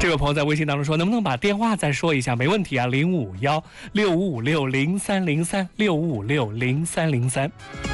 这位朋友在微信当中说，能不能把电话再说一下？没问题啊，0556-6556-0303，6556-0303。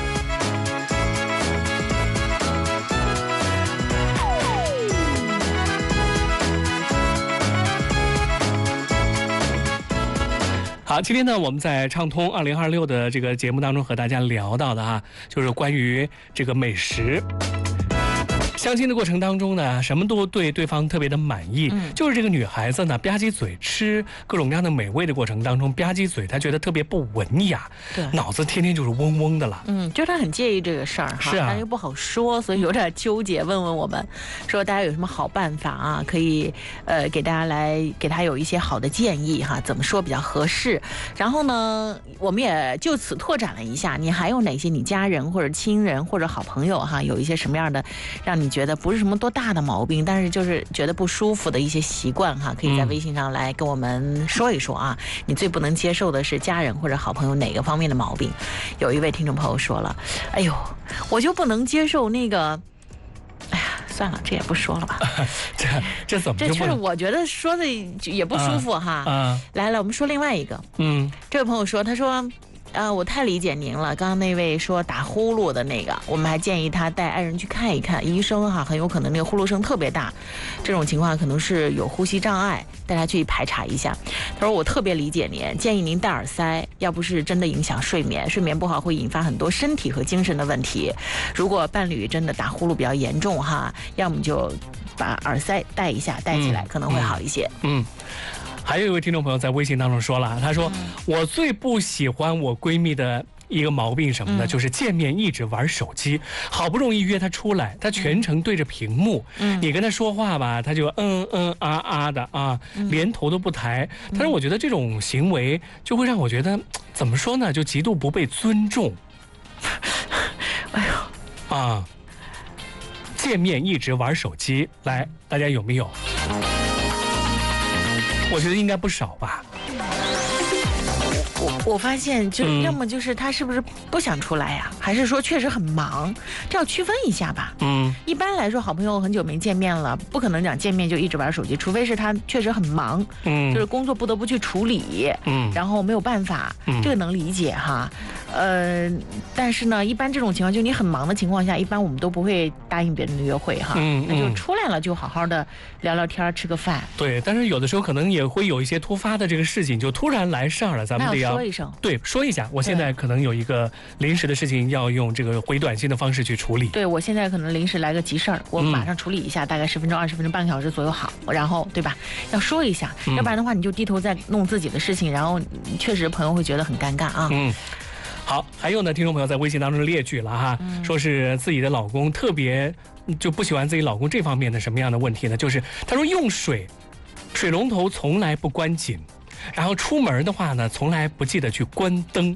好，今天呢，我们在畅通2026的这个节目当中和大家聊到的哈，就是关于这个美食。相亲的过程当中呢，什么都对对方特别的满意，就是这个女孩子呢吧唧嘴吃各种各样的美味的过程当中吧唧嘴，她觉得特别不文雅，对，脑子天天就是嗡嗡的了。 就是她很介意这个事儿哈， 是啊， 但又不好说，所以有点纠结。问问我们，说大家有什么好办法啊？可以给大家来给她有一些好的建议哈，怎么说比较合适？然后呢，我们也就此拓展了一下，你还有哪些你家人或者亲人或者好朋友哈，有一些什么样的让你觉得不是什么多大的毛病，但是就是觉得不舒服的一些习惯哈，可以在微信上来跟我们说一说啊。你最不能接受的是家人或者好朋友哪个方面的毛病？有一位听众朋友说了，哎呦，我就不能接受那个，哎呀，算了，这也不说了吧。 这怎么就不能？ 这确实我觉得说的也不舒服哈。来，我们说另外一个。这位朋友说，他说。我太理解您了。刚刚那位说打呼噜的那个，我们还建议他带爱人去看一看医生哈，很有可能那个呼噜声特别大，这种情况可能是有呼吸障碍，带他去排查一下。他说我特别理解您，建议您戴耳塞，要不是真的影响睡眠，睡眠不好会引发很多身体和精神的问题。如果伴侣真的打呼噜比较严重哈，要么就把耳塞戴一下，戴起来可能会好一些。 还有一位听众朋友在微信当中说了，他说我最不喜欢我闺蜜的一个毛病什么呢？就是见面一直玩手机，好不容易约她出来，她全程对着屏幕，你跟她说话吧，她就的啊，连头都不抬。但是我觉得这种行为就会让我觉得怎么说呢，就极度不被尊重。 哎呦啊，见面一直玩手机，来，大家有没有？我觉得应该不少吧。 我发现就要么就是他是不是不想出来呀，还是说确实很忙，这要区分一下吧。一般来说好朋友很久没见面了，不可能讲见面就一直玩手机，除非是他确实很忙，就是工作不得不去处理，然后没有办法，这个能理解哈。但是呢，一般这种情况就你很忙的情况下，一般我们都不会答应别人的约会哈，那就出来了就好好的聊聊天吃个饭。 对，但是有的时候可能也会有一些突发的这个事情，就突然来事儿了，咱们得要说一声。 对，说一下，我现在可能有一个临时的事情要用这个回短信的方式去处理。 对，我现在可能临时来个急事儿，我马上处理一下，大概10分钟、20分钟、半个小时左右好，然后对吧？要说一下，要不然的话你就低头在弄自己的事情，然后确实朋友会觉得很尴尬啊。 好，还有呢，听众朋友在微信当中列举了哈，说是自己的老公特别就不喜欢自己老公这方面的什么样的问题呢？就是他说用水龙头从来不关紧，然后出门的话呢，从来不记得去关灯。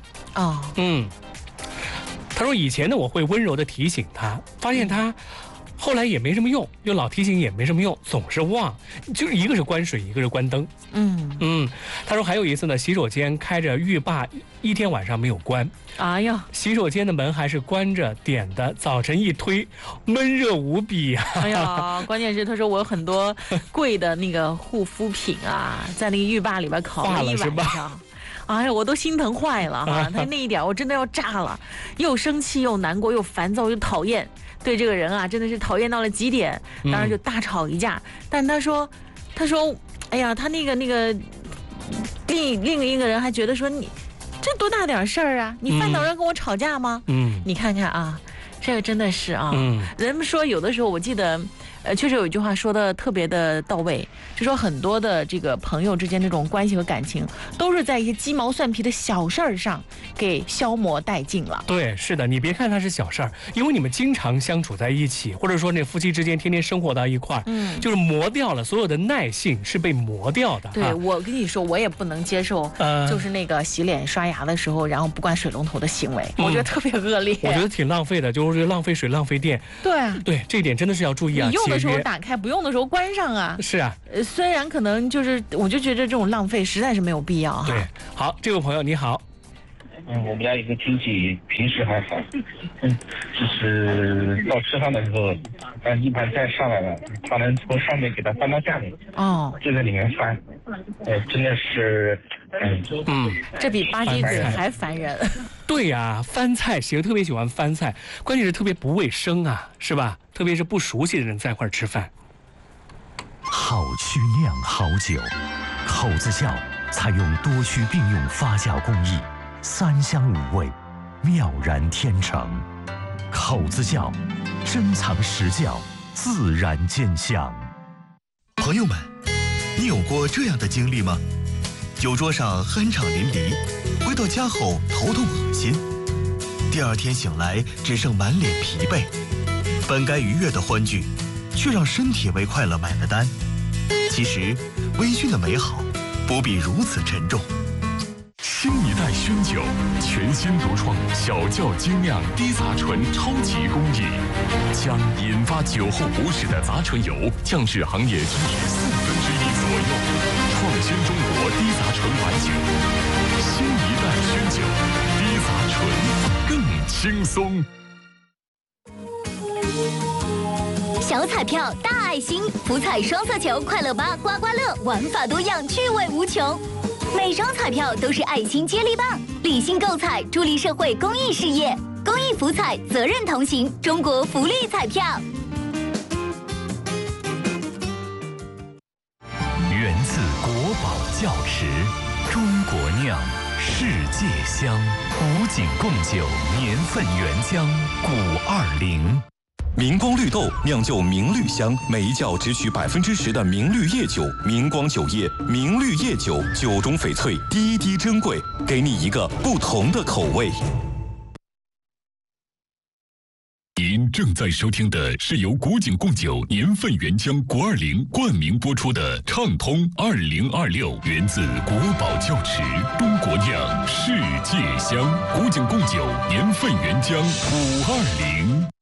他说以前呢，我会温柔的提醒他，发现他后来也没什么用，就老提醒也没什么用，总是忘，就是一个是关水，一个是关灯。他说还有一次呢，洗手间开着浴霸，一天晚上没有关。哎呀，洗手间的门还是关着点的，早晨一推，闷热无比啊！ 哎呀，关键是他说我有很多贵的那个护肤品啊，在那个浴霸里边烤了一晚上。哎呀，我都心疼坏了哈！他那一点我真的要炸了，又生气又难过又烦躁又讨厌，对这个人啊真的是讨厌到了极点，当然就大吵一架。但他说，哎呀，他那个另一个人还觉得说你这多大点事儿啊，你犯恼要跟我吵架吗？你看看啊，这个真的是啊，人们说有的时候我记得。确实有一句话说的特别的到位，就说很多的这个朋友之间这种关系和感情，都是在一些鸡毛蒜皮的小事儿上给消磨殆尽了。 对，是的，你别看它是小事儿，因为你们经常相处在一起，或者说那夫妻之间天天生活到一块儿，就是磨掉了所有的耐性，是被磨掉的。 对，我跟你说，我也不能接受，就是那个洗脸刷牙的时候，然后不关水龙头的行为，我觉得特别恶劣。 我觉得挺浪费的，就是浪费水、浪费电。对，这一点真的是要注意啊。 你用的时候打开，不用的时候关上啊。 是啊， 虽然可能就是，我就觉得这种浪费实在是没有必要哈。 对，好，这位朋友你好。 我们家一个亲戚平时还好，就是到吃饭的时候，一盘菜上来了，他能从上面给它翻到下面，就在里面翻，真的是， 这比巴结鬼还烦人。 对呀，翻菜特别喜欢翻菜，关键是特别不卫生啊，是吧？特别是不熟悉的人在一块吃饭。 好曲酿好酒，口子窖采用多区并用发酵工艺，3香5味，妙然天成。口子窖，珍藏实窖，自然见香。 朋友们，你有过这样的经历吗？酒桌上酣畅淋漓，回到家后头痛恶心，第二天醒来只剩满脸疲惫，本该愉悦的欢聚，却让身体为快乐买了单。其实，微醺的美好不必如此沉重。 新一代熏酒，全新独创小窖精酿低杂醇超级工艺，将引发酒后不适的杂醇油降至行业均值1/4左右，创新中国低杂醇白酒。新一代熏酒，低杂醇更轻松。 小彩票大爱心，福彩双色球快乐吧刮刮乐，玩法多样，趣味无穷。每张彩票都是爱心接力棒，理性购彩，助力社会公益事业。公益福彩，责任同行，中国福利彩票。 源自国宝窖池，中国酿，世界香。古井贡酒年份原浆520。 明光绿豆酿就明绿香，每一窖只取10%的明绿叶酒。明光酒业明绿叶酒，酒中翡翠，滴滴珍贵，给你一个不同的口味。 您正在收听的是由古井贡酒年份原浆520冠名播出的《畅通2026》，源自国宝窖池，中国酿，世界香。古井贡酒年份原浆520。